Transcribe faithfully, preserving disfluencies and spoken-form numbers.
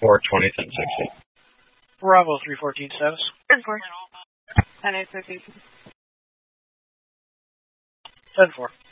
four twenty, ten sixty. Bravo three fourteen status. ten four. ten eight fifty. ten four.